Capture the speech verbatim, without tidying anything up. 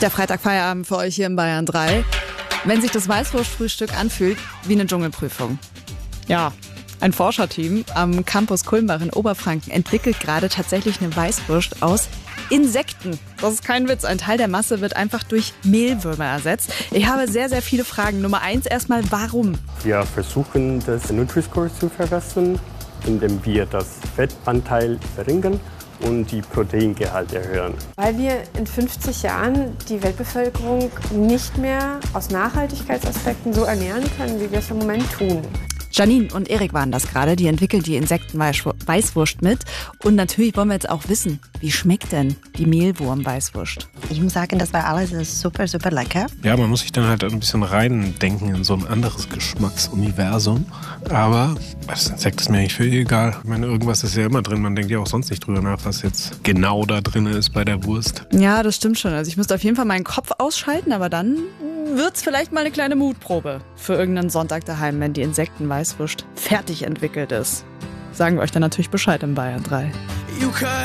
Der Freitagfeierabend für euch hier in Bayern drei. Wenn sich das Weißwurstfrühstück anfühlt wie eine Dschungelprüfung. Ja, ein Forscherteam am Campus Kulmbach in Oberfranken entwickelt gerade tatsächlich eine Weißwurst aus Insekten. Das ist kein Witz. Ein Teil der Masse wird einfach durch Mehlwürmer ersetzt. Ich habe sehr, sehr viele Fragen. Nummer eins erstmal, warum? Wir versuchen, das Nutri-Score zu verbessern, indem wir das Fettanteil verringern und die Proteingehalt erhöhen. Weil wir in fünfzig Jahren die Weltbevölkerung nicht mehr aus Nachhaltigkeitsaspekten so ernähren können, wie wir es im Moment tun. Janine und Erik waren das gerade, die entwickeln die Insektenweißwurst mit. Und natürlich wollen wir jetzt auch wissen, wie schmeckt denn die Mehlwurm-Weißwurst? Ich muss sagen, das war alles super, super lecker. Ja, man muss sich dann halt ein bisschen reindenken in so ein anderes Geschmacksuniversum. Aber das Insekt ist mir eigentlich völlig egal. Ich meine, irgendwas ist ja immer drin. Man denkt ja auch sonst nicht drüber nach, was jetzt genau da drin ist bei der Wurst. Ja, das stimmt schon. Also ich müsste auf jeden Fall meinen Kopf ausschalten, aber dann wird's vielleicht mal eine kleine Mutprobe für irgendeinen Sonntag daheim, wenn die Insektenweißwurst fertig entwickelt ist. Sagen wir euch dann natürlich Bescheid in Bayern drei.